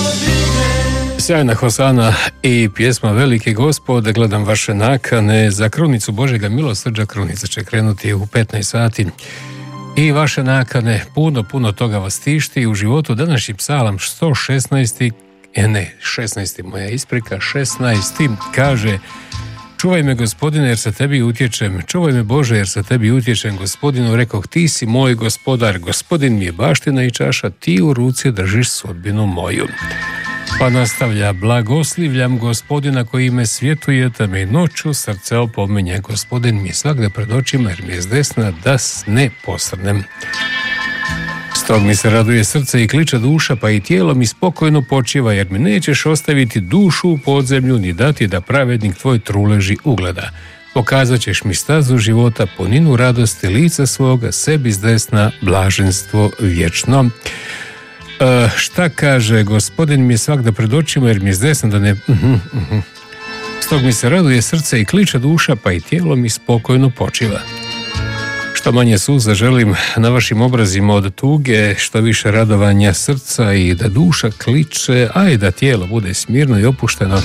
Sjajna hosana i pjesma Veliki Gospod, gledam vaše nakane za krunicu Božjega milosrđa. Krunica će krenuti u 15 sati i vaše nakane, puno toga vas tišti u životu. Današnji psalam 116. 16. moja isprika, 16. kaže: čuvaj me, Gospodine, jer se tebi utječem, čuvaj me, Bože, jer se tebi utječem. Gospodinu rekoh, ti si moj gospodar, Gospodin mi je baština i čaša, ti u ruci držiš sudbinu moju. Pa nastavlja: blagoslivljam Gospodina koji me svjetujete me noću, srce opominje. Gospodin mi je svagda pred očima, jer mi je s desna da ne posrnem. Stog mi se raduje srce i kliče duša, pa i tijelo mi spokojno počiva, jer mi nećeš ostaviti dušu u podzemlju, ni dati da pravednik tvoj truleži ugleda. Pokazat ćeš mi stazu života, puninu radosti lica svoga, sebi s desna blaženstvo vječno. Šta kaže? Gospodin mi je svagda pred očima, jer mi je s desna da ne... Stog mi se raduje srce i kliče duša, pa i tijelo mi spokojno počiva. Što manje suza želim na vašim obrazima od tuge, što više radovanja srca i da duša kliče, a i da tijelo bude smirno i opušteno.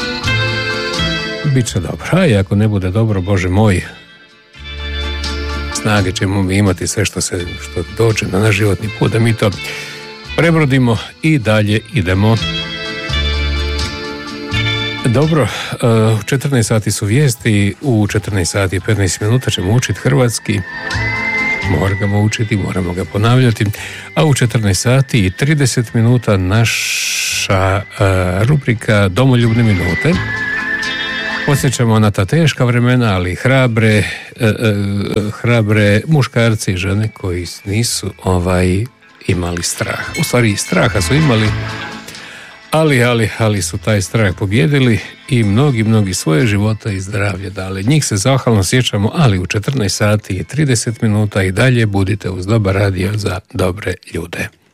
Biće dobro, a i ako ne bude dobro, Bože moj, snage ćemo mi imati sve što dođe na naš životni put, da mi to prebrodimo i dalje idemo. Dobro, u 14 sati su vijesti, u 14 sati i 15 minuta ćemo učiti hrvatski. Moramo učiti, moramo ga ponavljati. A u 14 sati i 30 minuta naša rubrika Domoljubne minute. Podsjećamo na ta teška vremena, ali hrabre muškarci i žene koji nisu imali strah. U stvari, straha su imali, ali su taj strah pobjedili i mnogi svoje života i zdravlje dali. Njih se zahvalno sjećamo, ali u 14 sati i 30 minuta i dalje budite uz Dobar radio za dobre ljude.